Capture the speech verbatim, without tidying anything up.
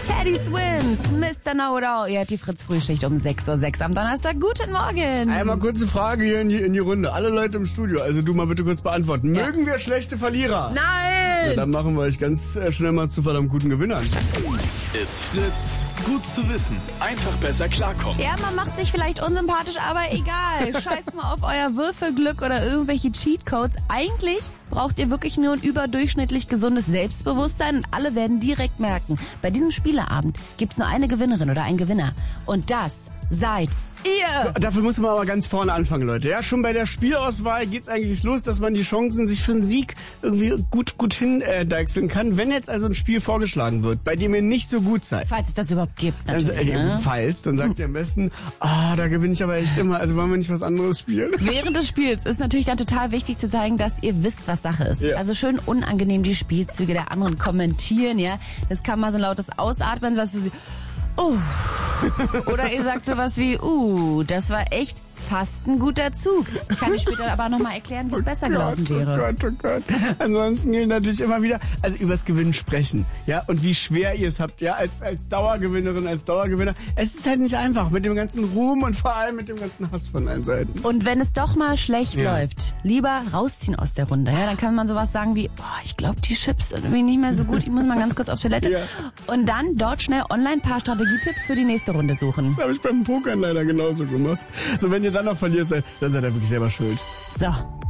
Teddy Swims, Mister Know-it-all. Ihr hört die Fritz-Frühschicht um sechs Uhr sechs am Donnerstag. Guten Morgen. Einmal kurze Frage hier in die, in die Runde. Alle Leute im Studio, also du mal bitte kurz beantworten. Ja. Mögen wir schlechte Verlierer? Nein! Ja, dann machen wir euch ganz schnell mal zu verdammt guten Gewinnern. It's Fritz. Gut zu wissen. Einfach besser klarkommen. Ja, man macht sich vielleicht unsympathisch, aber egal. Scheißt mal auf euer Würfelglück oder irgendwelche Cheatcodes. Eigentlich braucht ihr wirklich nur ein überdurchschnittlich gesundes Selbstbewusstsein und alle werden direkt merken, bei diesem Spieleabend gibt's nur eine Gewinnerin oder ein Gewinner. Und das seid ihr. So, dafür muss man aber ganz vorne anfangen, Leute. Ja, schon bei der Spielauswahl geht's eigentlich los, dass man die Chancen sich für einen Sieg irgendwie gut gut hindeichseln kann. Wenn jetzt also ein Spiel vorgeschlagen wird, bei dem ihr nicht so gut seid. Falls es das überhaupt gibt, natürlich. Also, äh, ne? Falls, dann sagt ihr am besten, ah, da gewinne ich aber echt immer, also wollen wir nicht was anderes spielen? Während des Spiels ist natürlich dann total wichtig zu zeigen, dass ihr wisst, was Sache ist. Ja. Also schön unangenehm die Spielzüge der anderen kommentieren, ja. Das kann mal so ein lautes Ausatmen, was du Uh. Oder ihr sagt sowas wie, uh, das war echt fast ein guter Zug. Ich kann dir später aber nochmal erklären, wie es Oh besser Gott, gelaufen wäre. Oh Gott, oh Gott. Ansonsten gilt natürlich immer wieder, also übers Gewinnen sprechen, ja, und wie schwer ihr es habt, ja, als, als Dauergewinnerin, als Dauergewinner. Es ist halt nicht einfach mit dem ganzen Ruhm und vor allem mit dem ganzen Hass von allen Seiten. Und wenn es doch mal schlecht Ja. läuft, lieber rausziehen aus der Runde, ja, dann kann man sowas sagen wie, oh, ich glaube, die Chips sind irgendwie nicht mehr so gut, ich muss mal ganz kurz auf Toilette. Ja. Und dann dort schnell online ein paar Strategietipps für die nächste Runde suchen. Das habe ich beim Pokern leider genauso gemacht. So, wenn ihr dann noch verliert seid, dann seid ihr wirklich selber schuld. So,